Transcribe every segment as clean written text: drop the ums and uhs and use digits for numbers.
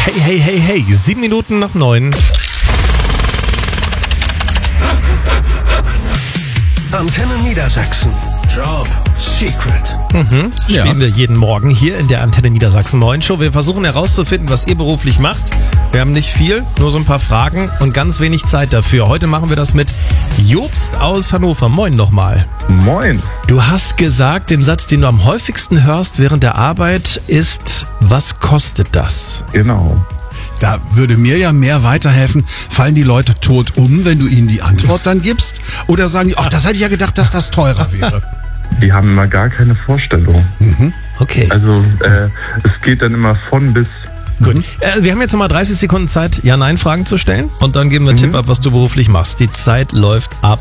Hey, hey, hey, hey, 7 Minuten nach 9. Antenne Niedersachsen. Job Secret. Spielen wir jeden Morgen hier in der Antenne Niedersachsen Moin Show. Wir versuchen herauszufinden, was ihr beruflich macht. Wir haben nicht viel, nur so ein paar Fragen und ganz wenig Zeit dafür. Heute machen wir das mit Jobst aus Hannover. Moin nochmal. Moin. Du hast gesagt, den Satz, den du am häufigsten hörst während der Arbeit ist, was kostet das? Genau. Da würde mir ja mehr weiterhelfen. Fallen die Leute tot um, wenn du ihnen die Antwort dann gibst? Oder sagen die, ach, das hätte ich ja gedacht, dass das teurer wäre? Die haben immer gar keine Vorstellung. Okay. Also es geht dann immer von bis. Gut. Wir haben jetzt nochmal 30 Sekunden Zeit, Ja-Nein-Fragen zu stellen. Und dann geben wir einen Tipp ab, was du beruflich machst. Die Zeit läuft ab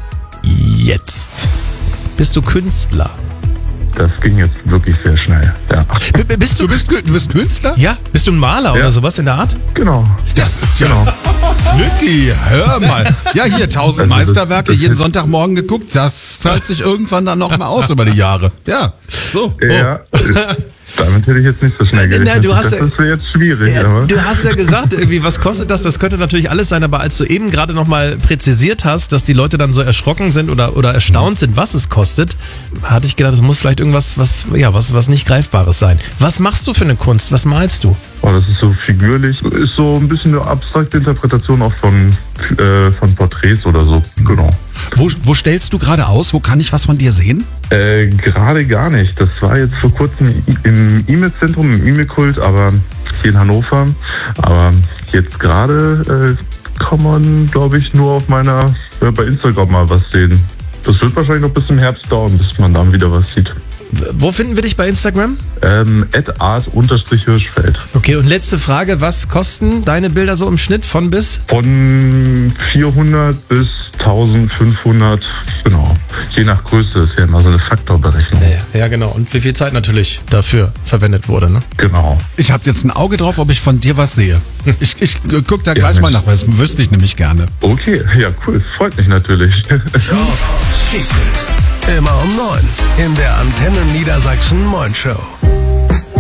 jetzt. Bist du Künstler? Das ging jetzt wirklich sehr schnell. Ja, Bist Du bist Künstler? Ja, bist du ein Maler oder sowas in der Art? genau. Das ist ja Flücki, hör mal. Ja, hier 1000 Also das- Meisterwerke, das jeden ist- Sonntagmorgen geguckt. Das zahlt sich irgendwann dann nochmal aus über die Jahre. Ja, so. Ja, damit hätte ich jetzt nicht so schnell Na, gerechnet. du hast das ja- ist jetzt schwierig. Ja, aber du hast ja gesagt, irgendwie, was kostet das? Das könnte natürlich alles sein, aber als du eben gerade nochmal präzisiert hast, dass die Leute dann so erschrocken sind oder erstaunt sind, was es kostet, hatte ich gedacht, es muss vielleicht irgendwas, was nicht Greifbares sein. Was machst du für eine Kunst? Was malst du? das ist so figürlich. Ist so ein bisschen eine abstrakte Interpretation auch von Porträts oder so. Genau. Wo stellst du gerade aus? Wo kann ich was von dir sehen? Gerade gar nicht. Das war jetzt vor kurzem im E-Mail-Zentrum, im E-Mail-Kult, aber hier in Hannover. Aber jetzt gerade kann man, glaube ich, nur auf meiner bei Instagram mal was sehen. Das wird wahrscheinlich noch bis zum Herbst dauern, bis man dann wieder was sieht. Wo finden wir dich bei Instagram? @art_Hirschfeld. Okay, und letzte Frage, was kosten deine Bilder so im Schnitt von bis? Von 400 bis 1500, genau. Je nach Größe ist ja immer so eine Faktorberechnung. Ja, genau. Und wie viel Zeit natürlich dafür verwendet wurde, ne? Genau. Ich habe jetzt ein Auge drauf, ob ich von dir was sehe. Ich guck da gleich mal nach, weil das wüsste ich nämlich gerne. Okay, ja cool, freut mich natürlich. Job Secret. Immer um 9 in der Antenne Niedersachsen Moin Show.